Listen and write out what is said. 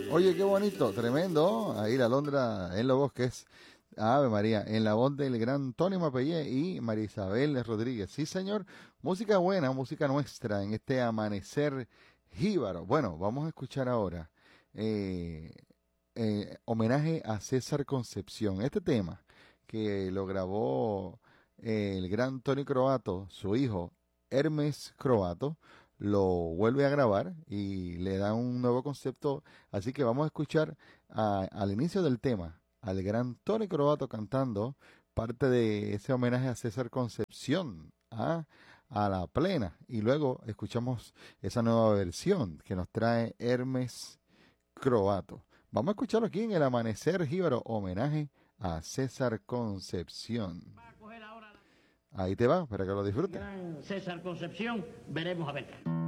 Oye, qué bonito, tremendo. Ahí la Londra en los bosques. Ave María, en la voz del gran Tony Mapellé y María Isabel Rodríguez. Sí, señor, música buena, música nuestra en este amanecer jíbaro. Bueno, vamos a escuchar ahora eh, homenaje a César Concepción. Este tema que lo grabó el gran Tony Croato, su hijo Hermes Croato, lo vuelve a grabar y le da un nuevo concepto. Así que vamos a escuchar al inicio del tema al gran Tony Croato cantando parte de ese homenaje a César Concepción, a la plena. Y luego escuchamos esa nueva versión que nos trae Hermes Croato. Vamos a escucharlo aquí en el Amanecer Jíbaro, homenaje a César Concepción. Ahí te va, para que lo disfrutes. Gran César Concepción, veremos a ver.